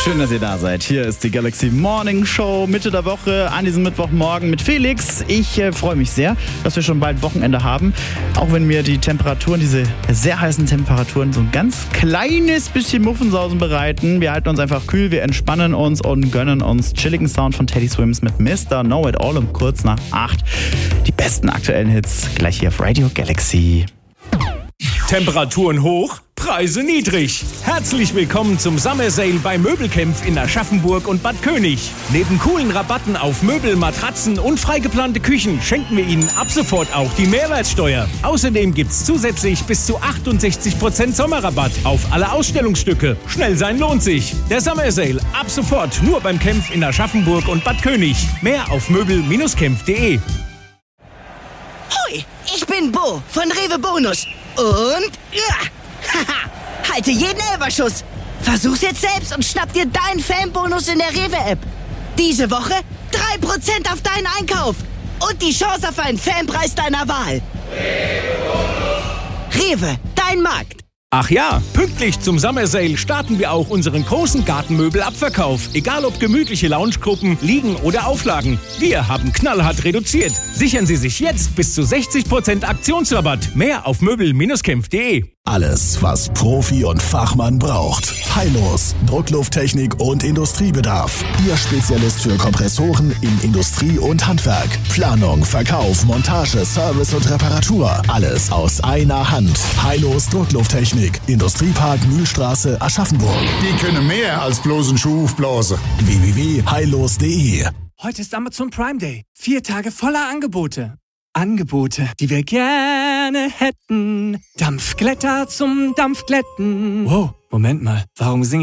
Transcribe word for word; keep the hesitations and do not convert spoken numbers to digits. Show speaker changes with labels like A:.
A: Schön, dass ihr da seid. Hier ist die Galaxy Morning Show Mitte der Woche an diesem Mittwochmorgen mit Felix. Ich äh, freue mich sehr, dass wir schon bald Wochenende haben. Auch wenn mir die Temperaturen, diese sehr heißen Temperaturen, so ein ganz kleines bisschen Muffensausen bereiten. Wir halten uns einfach kühl, wir entspannen uns und gönnen uns chilligen Sound von Teddy Swims mit Mister Know It All um kurz nach acht. Die besten aktuellen Hits gleich hier auf Radio Galaxy.
B: Temperaturen hoch, Preise niedrig. Herzlich willkommen zum Summer Sale bei Möbelkämpf in Aschaffenburg und Bad König. Neben coolen Rabatten auf Möbel, Matratzen und freigeplante Küchen schenken wir Ihnen ab sofort auch die Mehrwertsteuer. Außerdem gibt's zusätzlich bis zu achtundsechzig Prozent Sommerrabatt auf alle Ausstellungsstücke. Schnell sein lohnt sich. Der Summer Sale ab sofort nur beim Kämpf in Aschaffenburg und Bad König. Mehr auf möbel Bindestrich kämpf punkt de.
C: Hoi, ich bin Bo von Rewe Bonus. Und ja, haha, halte jeden Elferschuss. Versuch's jetzt selbst und schnapp dir deinen Fanbonus in der Rewe-App. Diese Woche drei Prozent auf deinen Einkauf und die Chance auf einen Fanpreis deiner Wahl. Rewe, dein Markt.
B: Ach ja, pünktlich zum Summer Sale starten wir auch unseren großen Gartenmöbelabverkauf. Egal ob gemütliche Loungegruppen, Liegen oder Auflagen. Wir haben knallhart reduziert. Sichern Sie sich jetzt bis zu sechzig Prozent Aktionsrabatt. Mehr auf möbel Bindestrich kämpf punkt de.
D: Alles, was Profi und Fachmann braucht. Heillos, Drucklufttechnik und Industriebedarf. Ihr Spezialist für Kompressoren in Industrie und Handwerk. Planung, Verkauf, Montage, Service und Reparatur. Alles aus einer Hand. Heillos Drucklufttechnik. Industriepark Mühlstraße, Aschaffenburg.
E: Die können mehr als bloß einen Schuh aufblasen.
D: w w w punkt heillos punkt de.
F: Heute ist Amazon Prime Day. Vier Tage voller Angebote. Angebote, die wir gerne hätten. Dampfglätter zum Dampfglätten. Wow, Moment mal. Warum singe